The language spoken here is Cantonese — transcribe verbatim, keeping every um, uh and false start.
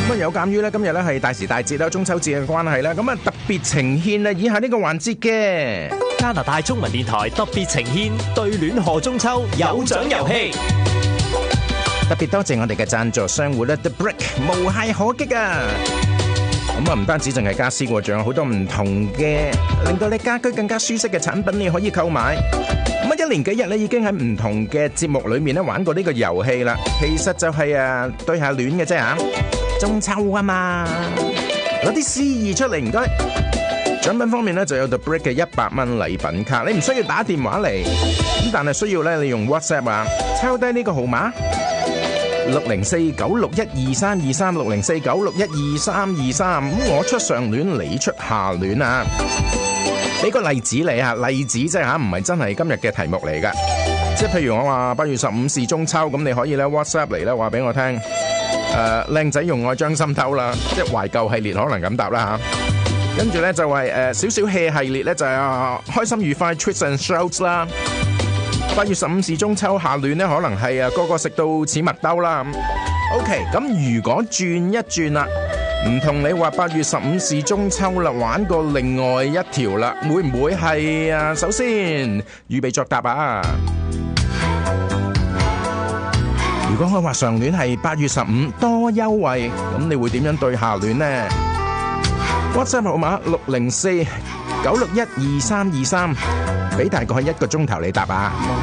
咁啊有鑑於咧今日咧係大時大節啦，中秋節嘅關係啦，咁啊特別呈獻啊以下呢個環節嘅加拿大中文電台特別呈獻對聯賀中秋有獎遊戲。 特別多謝我哋嘅贊助商戶咧 The Brick 無懈可擊啊！咁啊唔單止淨係家私喎，仲有好多唔同嘅令到你家居更加舒適嘅產品你可以購買。咁啊一連幾日咧已經喺唔同嘅節目裏面咧玩過呢個遊戲啦。其實就係啊對下聯嘅啫嚇，中秋啊嘛，攞啲詩意出嚟唔該。獎品方面咧就有 The Brick 嘅一百蚊禮品卡，你唔需要打電話嚟，咁但係需要咧你用 WhatsApp 啊，抄低呢個號碼六零四九六一二三二三六零四九六一二三二三，咁我出上聯，你出下聯啊！俾個例子你啊，例子即係吓，唔係真係今日嘅題目嚟噶，即係譬如我話八月十五是中秋，咁你可以咧 WhatsApp 嚟咧話俾我聽，誒、呃，靚仔用愛將心偷啦，即係懷舊系列可能咁答啦吓，跟住咧就係誒少少 hea 系列咧就係、是、開心愉快 Twist and Shouts 啦。八月十五是中秋，下聯咧可能係啊個個食到似麥兜啦。OK， 咁如果轉一轉啦，唔同你話八月十五是中秋啦，玩過另外一條啦，會唔會係啊？首先預備作答啊！如果我話上聯係八月十五多優惠，咁你會點樣對下聯呢？ WhatsApp 號碼六零四九六一二三二三，俾大概一個鐘頭你答啊！